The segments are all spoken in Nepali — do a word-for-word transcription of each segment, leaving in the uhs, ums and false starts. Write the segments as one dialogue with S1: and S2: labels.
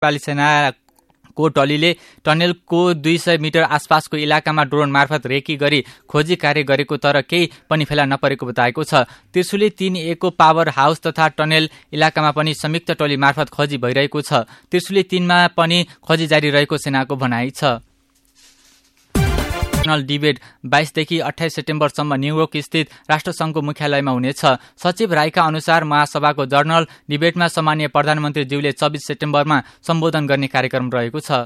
S1: नेपाली सेना को टोलीले टनेलको दुई सय मिटर आसपासको इलाकामा ड्रोन मार्फत रेकी गरी खोजी कार्य गरेको तर केही पनि फेला नपरेको बताएको छ। त्रिशुली तीन ए को पावर हाउस तथा टनेल इलाकामा पनि संयुक्त टोली मार्फत खोजी भइरहेको छ। त्रिशुली तीनमा पनि खोजी जारी रहेको सेनाको भनाइ छ। नेशनल डिबेट बाइसदेखि अठाइस सेप्टेम्बरसम्म न्युयोर्क स्थित राष्ट्रसङ्घको मुख्यालयमा हुनेछ। सचिव राईका अनुसार महासभाको जर्नल डिबेटमा सम्मानीय प्रधानमन्त्रीज्यूले चौबिस सेप्टेम्बरमा सम्बोधन गर्ने कार्यक्रम रहेको छ।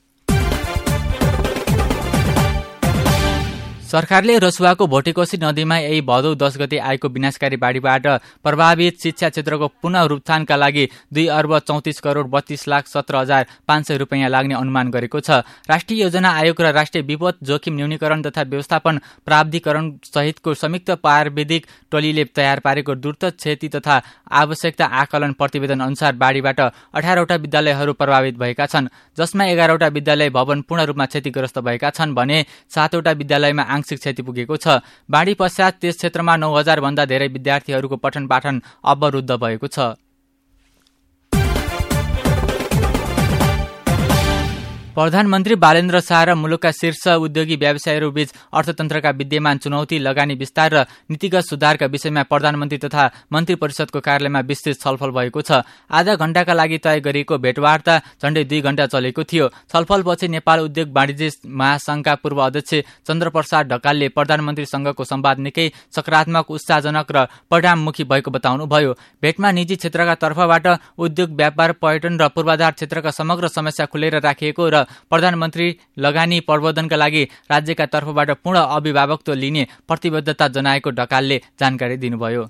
S1: सरकारले रसुवाको भोटेकोशी नदीमा यही भदौ दस गते आएको विनाशकारी बाढीबाट प्रभावित शिक्षा क्षेत्रको पुनः रूपथानका लागि दुई अर्ब चौतिस करोड़ बत्तीस लाख सत्र हजार पाँच सय रुपियाँ लाग्ने अनुमान गरेको छ। राष्ट्रिय योजना आयोग र राष्ट्रिय विपद जोखिम न्यूनीकरण तथा व्यवस्थापन प्राधिकरण सहितको संयुक्त प्राविधिक टोलीले तयार पारेको द्रुत क्षति तथा आवश्यकता आकलन प्रतिवेदन अनुसार बाढीबाट अठारवटा विद्यालयहरू प्रभावित भएका छन्, जसमा एघारवटा विद्यालय भवन पूर्ण रूपमा क्षतिग्रस्त भएका छन् भने सातवटा विद्यालयमा आंशिक क्षति पुगेको छ। बाढी पश्चात त्यस क्षेत्रमा नौ हजार भन्दा धेरै विद्यार्थीहरूको पठन पाठन अवरुद्ध भएको छ। प्रधानमन्त्री बालेन्द्र शाह र मुलुकका शीर्ष उद्योगी व्यवसायीहरू बीच अर्थतन्त्रका विद्यमान चुनौती, लगानी विस्तार र नीतिगत सुधारका विषयमा प्रधानमन्त्री तथा मन्त्री परिषदको कार्यालयमा विस्तृत छलफल भएको छ। आधा घण्टाका लागि तय गरिएको भेटवार्ता झण्डै दुई घण्टा चलेको थियो। छलफलपछि नेपाल उद्योग वाणिज्य महासंघका पूर्व अध्यक्ष चन्द्रप्रसाद ढकालले प्रधानमन्त्रीसँगको संवाद निकै सकारात्मक, उत्साहजनक र परिणाममुखी भएको बताउनुभयो। भेटमा निजी क्षेत्रका तर्फबाट उद्योग, व्यापार, पर्यटन र पूर्वाधार क्षेत्रका समग्र समस्या खुलेर राखिएको र प्रधानमन्त्री लगानी प्रवर्धनका लागि राज्यका तर्फबाट पूर्ण अभिभावकत्व लिने प्रतिबद्धता जनाएको ढकालले जानकारी दिनुभयो।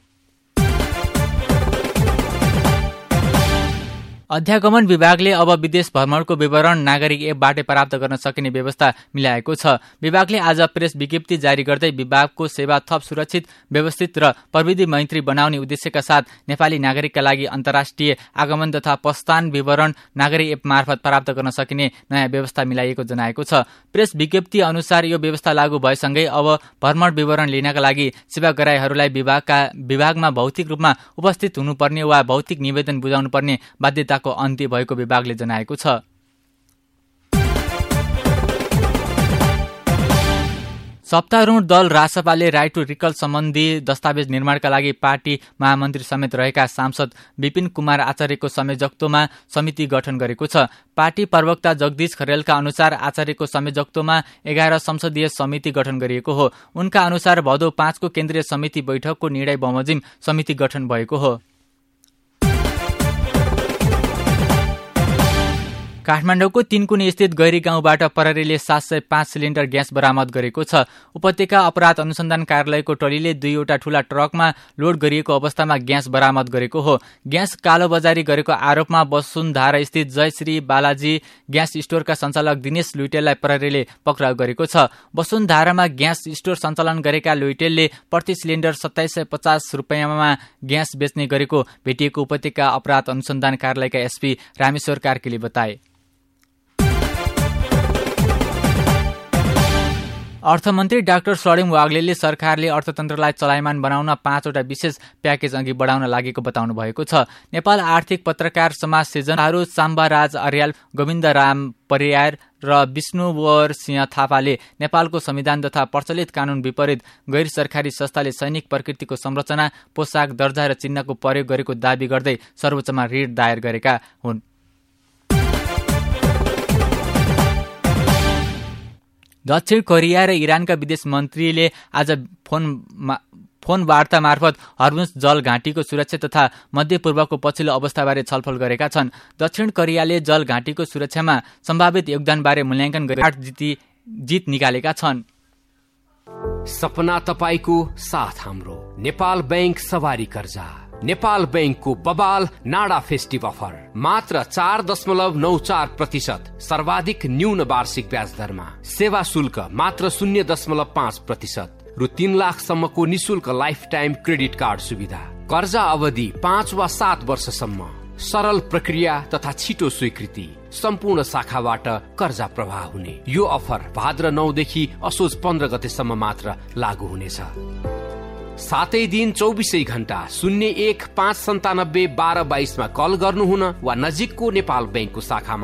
S1: अध्यागमन विभागले अब विदेश भ्रमणको विवरण नागरिक एपबाटै प्राप्त गर्न सकिने व्यवस्था मिलाएको छ। विभागले आज प्रेस विज्ञप्ति जारी गर्दै विभागको सेवा थप सुरक्षित, व्यवस्थित र प्रविधि मैत्री बनाउने उद्देश्यका साथ नेपाली नागरिकका लागि अन्तर्राष्ट्रिय आगमन तथा प्रस्थान विवरण नागरिक एप मार्फत प्राप्त गर्न सकिने नयाँ व्यवस्था मिलाइएको जनाएको छ। प्रेस विज्ञप्ति अनुसार यो व्यवस्था लागू भएसँगै अब भ्रमण विवरण लिनका लागि सेवाग्राहीहरूलाई विभागका विभागमा भौतिक रूपमा उपस्थित हुनुपर्ने वा भौतिक निवेदन बुझाउनुपर्ने बाध्यता को अन्त्य भएको विभागले जनाएको छ। सत्तारूढ दल रासपाले राइट टु रिकल सम्बन्धी दस्तावेज निर्माणका लागि पार्टी महामन्त्री समेत रहेका सांसद विपिन कुमार आचार्यको संयोजकत्वमा समिति गठन गरेको छ। पार्टी प्रवक्ता जगदीश खरेलका अनुसार आचार्यको संयोजकत्वमा एघार संसदीय समिति गठन गरिएको हो। उनका अनुसार भदौ पाँचको केन्द्रीय समिति बैठकको निर्णय बमोजिम समिति गठन भएको हो। काठमाडौँको तीनकुने स्थित गैरी गाउँबाट प्रहरीले सात सय पाँच सिलिन्डर ग्यास बरामद गरेको छ। उपत्यका अपराध अनुसन्धान कार्यालयको टोलीले दुईवटा ठूला ट्रकमा लोड गरिएको अवस्थामा ग्यास बरामद गरेको हो। ग्यास कालोबजारी गरेको आरोपमा वसुन्धारा स्थित जयश्री बालाजी ग्यास स्टोरका सञ्चालक दिनेश लुइटेललाई प्रहरीले पक्राउ गरेको छ। वसुन्धारामा ग्यास स्टोर सञ्चालन गरेका लुइटेलले प्रति सिलिन्डर सत्ताइस सय पचास रुपियाँमा ग्यास बेच्ने गरेको भेटिएको उपत्यका अपराध अनुसन्धान कार्यालयका एसपी रामेश्वर कार्कीले बताए। अर्थमन्त्री डाक्टर सलिम वाग्लेले सरकारले अर्थतन्त्रलाई चलायमान बनाउन पाँचवटा विशेष प्याकेज अघि बढाउन लागेको बताउनु भएको छ। नेपाल आर्थिक पत्रकार समाज सिर्जनाहरू साम्बाराज अर्याल, गोविन्द राम परियार र विष्णुवर सिंह थापाले नेपालको संविधान तथा प्रचलित कानून विपरीत गैर सरकारी संस्थाले सैनिक प्रकृतिको संरचना, पोसाक, दर्जा र चिन्हको प्रयोग गरेको दावी गर्दै सर्वोच्चमा रिट दायर गरेका हुन्। दक्षिण कोरिया र इरानका विदेश मन्त्रीले आज फोन फोन वार्ता मार्फत हर्मुज जल घाँटीको सुरक्षा तथा मध्यपूर्वको पछिल्लो अवस्थाबारे छलफल गरेका छन्। दक्षिण कोरियाले जल घाँटीको सुरक्षामा सम्भावित योगदानबारे मूल्याङ्कन गरी आठ जित निकालेका छन्।
S2: सपना तपाईको साथ हाम्रो नेपाल बैंक सवारी कर्जा। नेपाल बैंकको बबाल नाडा फेस्टिभ अफर मात्र चार दशमलव नौ चार प्रतिशत सर्वाधिक न्यून वार्षिक ब्याज दरमा, सेवा शुल्क मात्र शून्य दशमलव पाँच प्रतिशत रु तीन लाखसम्मको निशुल्क लाइफ टाइम क्रेडिट कार्ड सुविधा, कर्जा अवधि पाँच वा सात वर्षसम्म, सरल प्रक्रिया तथा छिटो स्वीकृति, सम्पूर्ण शाखाबाट कर्जा प्रवाह हुने। यो अफर भाद्र नौदेखि असोज पन्ध्र गतेसम्म मात्र लागू हुनेछ। सातै दिन चौबिसै घण्टा शून्य एक पाँच सन्तानब्बे बाह्र बाइसमा कल गर्नुहुन वा नजिकको नेपाल ब्याङ्कको शाखामा